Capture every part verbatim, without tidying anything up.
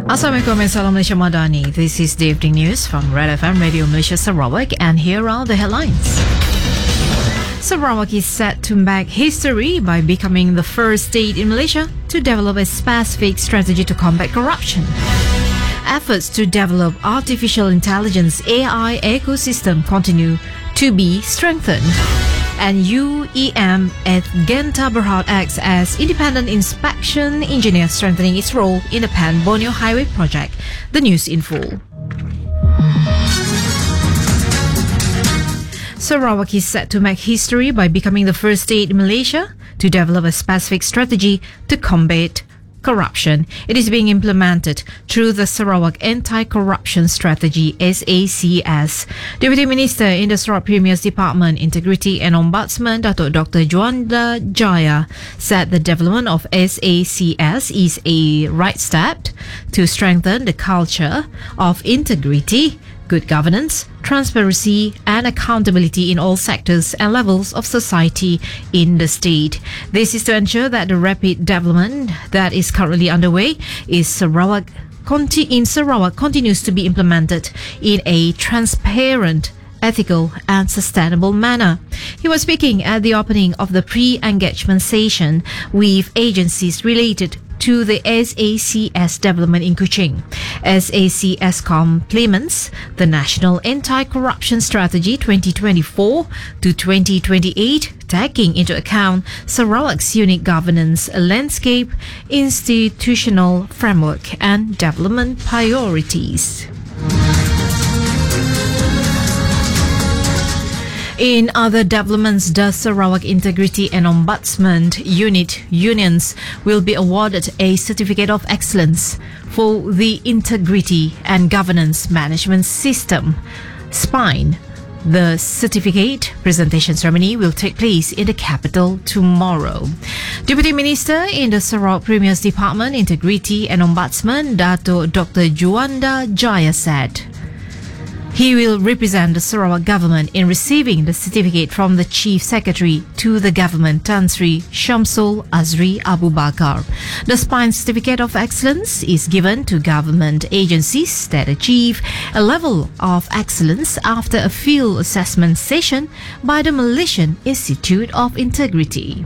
Assalamualaikum and Salam Malaysia Madani. This is the evening news from Red F M Radio Malaysia Sarawak, and here are the headlines. Sarawak is set to make history by becoming the first state in Malaysia to develop a specific strategy to combat corruption. Efforts to develop artificial intelligence A I ecosystem continue to be strengthened. And U E M at Genta Berhad acts as independent inspection engineer, strengthening its role in the Pan Borneo Highway project. The news in full. Sarawak is set to make history by becoming the first state in Malaysia to develop a specific strategy to combat corruption. It is being implemented through the Sarawak Anti-Corruption Strategy S A C S. Deputy Minister in the Sarawak Premier's Department, Integrity and Ombudsman, Datuk Doctor Juanda Jaya, said the development of S A C S is a right step to strengthen the culture of integrity, good governance, transparency and accountability in all sectors and levels of society in the state. This is to ensure that the rapid development that is currently underway is Sarawak in Sarawak continues to be implemented in a transparent, ethical and sustainable manner. He was speaking at the opening of the pre-engagement session with agencies related to the S A C S development in Kuching. S A C S complements the National Anti-Corruption Strategy twenty twenty-four to twenty twenty-eight, taking into account Sarawak's unique governance landscape, institutional framework and development priorities. In other developments, the Sarawak Integrity and Ombudsman Unit unions will be awarded a Certificate of Excellence for the Integrity and Governance Management System, SPINE. The certificate presentation ceremony will take place in the capital tomorrow. Deputy Minister in the Sarawak Premier's Department, Integrity and Ombudsman, Datuk Doctor Juanda Jaya said he will represent the Sarawak government in receiving the certificate from the Chief Secretary to the government, Tan Sri Shamsul Azri Abu Bakar. The SPINE Certificate of Excellence is given to government agencies that achieve a level of excellence after a field assessment session by the Malaysian Institute of Integrity.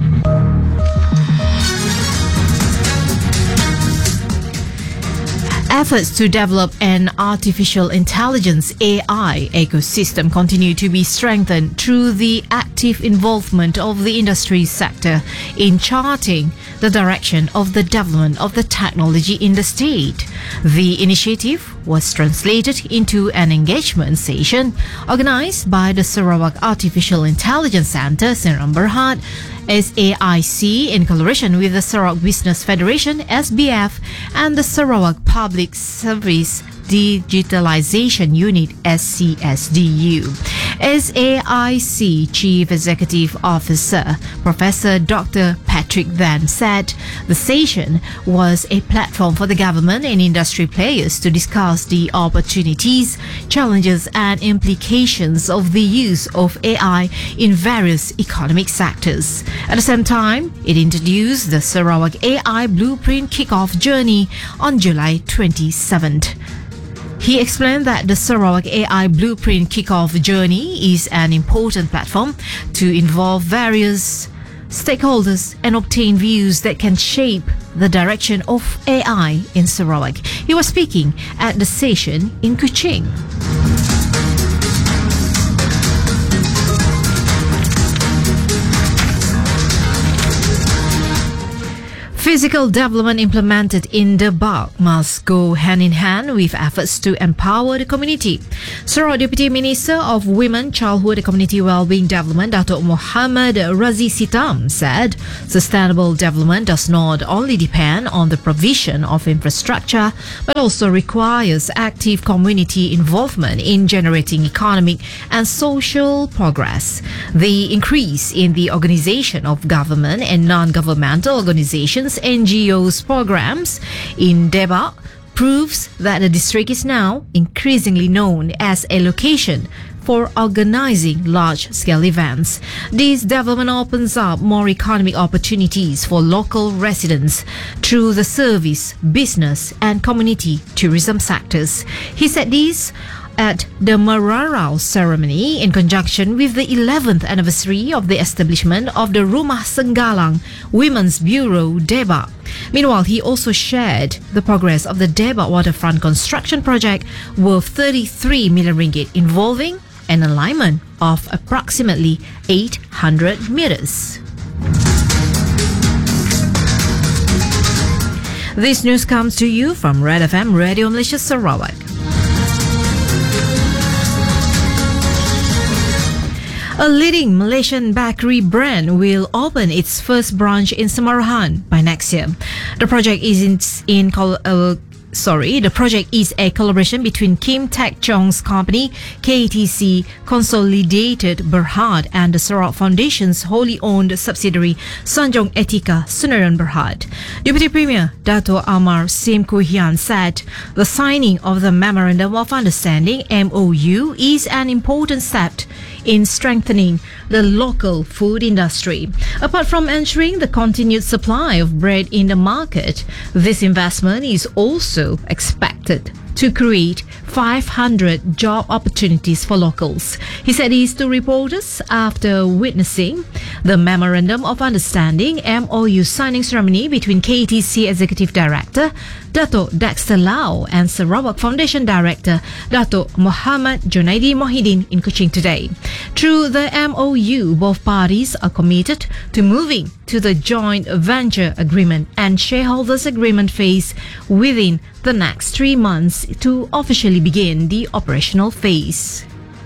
Efforts to develop an artificial intelligence A I ecosystem continue to be strengthened through the active involvement of the industry sector in charting the direction of the development of the technology in the state. The initiative was translated into an engagement session organized by the Sarawak Artificial Intelligence Centre, Sdn Bhd, S A I C, in collaboration with the Sarawak Business Federation, S B F, and the Sarawak Public Service Digitalization Unit, S C S D U. S A I C Chief Executive Officer Professor Doctor Patrick Van said the session was a platform for the government and industry players to discuss the opportunities, challenges and implications of the use of A I in various economic sectors. At the same time, it introduced the Sarawak A I Blueprint Kickoff Journey on July twenty-seventh. He explained that the Sarawak A I Blueprint Kickoff Journey is an important platform to involve various stakeholders and obtain views that can shape the direction of A I in Sarawak. He was speaking at the session in Kuching. Physical development implemented in the Bak must go hand in hand with efforts to empower the community. Sarawak Deputy Minister of Women, Childhood and Community Wellbeing Development, Datuk Muhammad Razi Sitam, said sustainable development does not only depend on the provision of infrastructure, but also requires active community involvement in generating economic and social progress. The increase in the organization of government and non-governmental organizations, N G Os programs in Debak proves that the district is now increasingly known as a location for organizing large-scale events. This development opens up more economic opportunities for local residents through the service, business and community tourism sectors. He said this at the Mararao ceremony in conjunction with the eleventh anniversary of the establishment of the Rumah Senggalang Women's Bureau Debak. Meanwhile, he also shared the progress of the Debak waterfront construction project worth thirty-three million ringgit involving an alignment of approximately eight hundred meters. This news comes to you from Red F M Radio Malaysia Sarawak. A leading Malaysian bakery brand will open its first branch in Samarahan by next year. The project is in, in uh, sorry, the project is a collaboration between Kim Tech Chong's company, K T C Consolidated Berhad, and the Sarawak Foundation's wholly owned subsidiary, Sanjong Etika Sundaram Berhad. Deputy Premier Dato' Amar Sim Kuhian said the signing of the Memorandum of Understanding M O U is an important step in strengthening the local food industry. Apart from ensuring the continued supply of bread in the market, this investment is also expected to create five hundred job opportunities for locals. He said this to reporters after witnessing the Memorandum of Understanding M O U signing ceremony between K T C Executive Director Dato' Dexter Lau and Sarawak Foundation Director Dato' Muhammad Junaidi Mohidin in Kuching today. Through the M O U, both parties are committed to moving to the joint venture agreement and shareholders agreement phase within the next three months to officially begin the operational phase.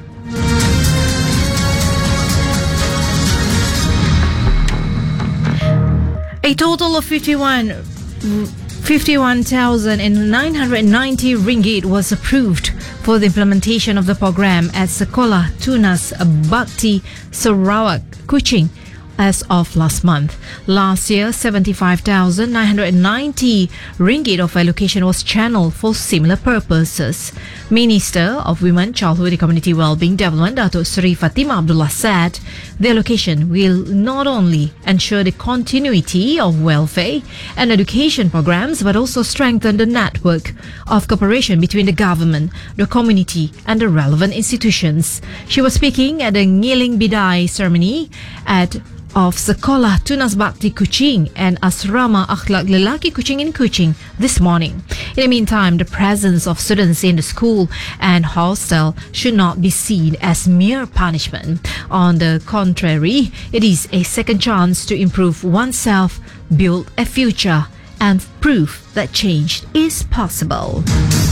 A total of fifty-one fifty-one thousand nine hundred ninety ringgit was approved for the implementation of the program at Sekolah Tunas Bakti Sarawak, Kuching as of last month. Last year, seventy-five thousand nine hundred ninety ringgit of allocation was channeled for similar purposes. Minister of Women, Childhood and Community Wellbeing Development, Dato' Sri Fatimah Abdullah said the allocation will not only ensure the continuity of welfare and education programs, but also strengthen the network of cooperation between the government, the community and the relevant institutions. She was speaking at the Ngiling Bidai ceremony at of Sekolah Tunas Bakti Kuching and Asrama Akhlak Lelaki Kuching in Kuching this morning. In the meantime, the presence of students in the school and hostel should not be seen as mere punishment. On the contrary, it is a second chance to improve oneself, build a future, and prove that change is possible.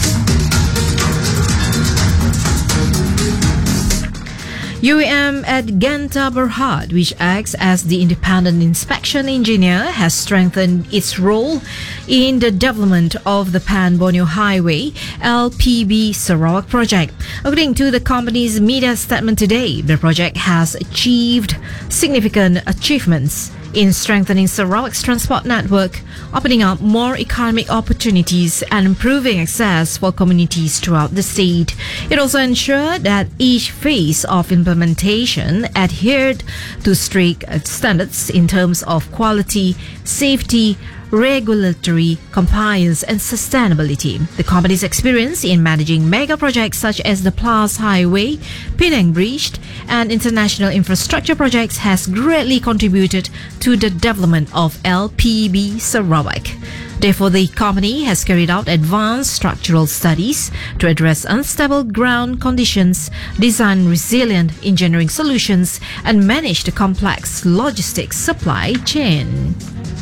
U A M at Genta Berhad, which acts as the independent inspection engineer, has strengthened its role in the development of the Pan Borneo Highway L P B Sarawak project. According to the company's media statement today, the project has achieved significant achievements in strengthening Sarawak's transport network, opening up more economic opportunities and improving access for communities throughout the state. It also ensured that each phase of implementation adhered to strict standards in terms of quality, safety, regulatory compliance and sustainability. The company's experience in managing mega projects such as the Plas Highway, Penang Bridge and international infrastructure projects has greatly contributed to the development of L P B Sarawak. Therefore, the company has carried out advanced structural studies to address unstable ground conditions, design resilient engineering solutions and manage the complex logistics supply chain.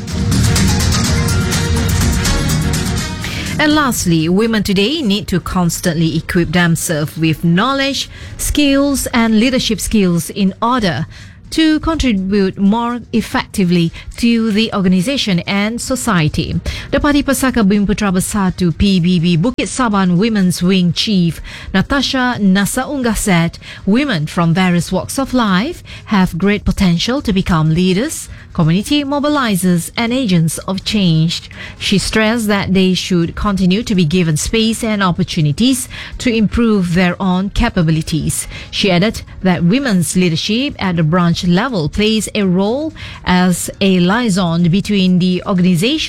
And lastly, women today need to constantly equip themselves with knowledge, skills and leadership skills in order to contribute more effectively to the organisation and society. The Parti Pasaka Bumiputera Bersatu P B B Bukit Saban Women's Wing Chief Natasha Nasaunga said women from various walks of life have great potential to become leaders, community mobilizers and agents of change. She stressed that they should continue to be given space and opportunities to improve their own capabilities. She added that women's leadership at the branch level plays a role as a liaison between the organization